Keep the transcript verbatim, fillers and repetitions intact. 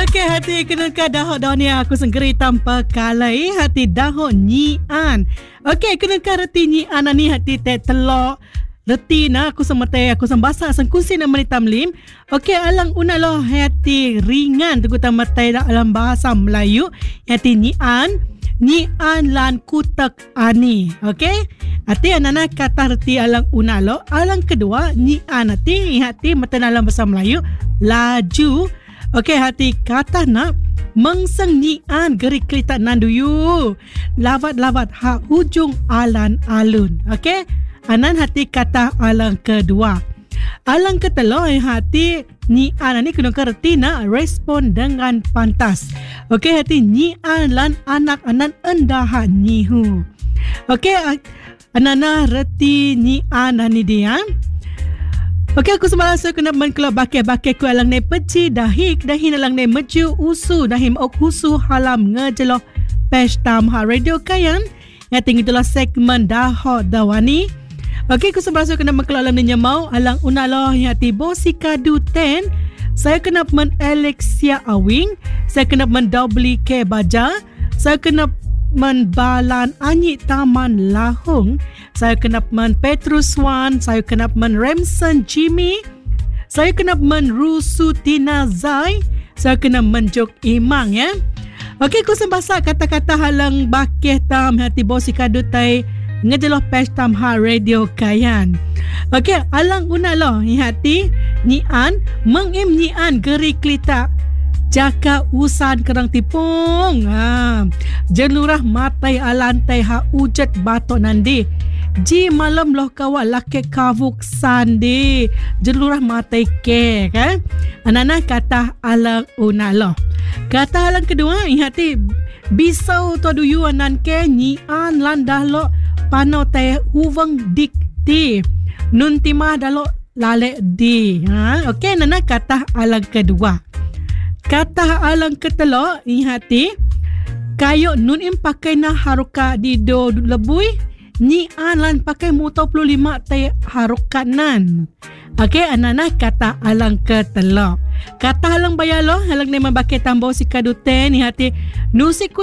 Okey, hati kena ka dahok dah ni aku senggeri tanpa kalai hati dahok nyian. Okey, kena ka reti nyian ni hati te telok. Reti na aku semetai aku sembasa sengkusi nama ni tamlim. Okey, alang unaloh hati ringan tu kita metai dalam bahasa Melayu hati nyian. Nyian lan kutek ani. Okey? Hati anak-anak kata reti alang unaloh. Alang kedua nyian hati hati metai dalam bahasa Melayu laju. Okey, hati kata nak mengseng nyian gerik kelita nanduyu. Lawat-lawat ha hujung alan alun. Okey? Anan hati kata alang kedua. Alang keteloi hati nyian ni kena kerti nak respon dengan pantas. Okey, hati nyian lan anak-anak endahan nyihu. Okey, anak-anak reti nyian ni dia. Okey, aku semalam saya kena menkeluar bakal-bakal ku alang ni peci dahik dahin alang ni meju usu dahim ok husu halam ngejeloh pestam ha radio kayan. Yang tinggi itulah segmen dahok dawani. Okey, aku semalam saya kena menkeluar alang ni nyemau alang unaloh yang tibo sikadu ten. Saya kena men Alexia Awing. Saya kena men Dobli K Baja. Saya kena men Balan Anyi Taman Lahung. Saya kena men Petrus Wan. Saya kena men Remson Jimmy. Saya kena men Rusu Tina Zai. Saya kena men Jok Imang ya. Okey, aku sembasa kata-kata halang bakih tam hati bosi kadutai ngejeloh pes tam ha radio kayan. Okey, alang unaloh hati nyian mengim nyian geri klita jaka usan kerang tipung ha jelurah matai alantai ha ujet batok nandi ji malam loh kawak lake kavuk sandi jelurah matai ke kan anak-anak kata alang unaloh. Kata alang kedua hati bisau to duyu anan ke nyian landah lo pano teh uvang dikti nun timah dalo lalek di ha okey nana kata alang kedua. Kata alang ketelo hati kayo nun im pakai na haruka di do lebui ni alan pakai moto puluh lima teh haruka nan. Okey anak-anak kata alang ketelo. Kata alang bayalo alang ni membakai tambah sikadute ni hati nusiku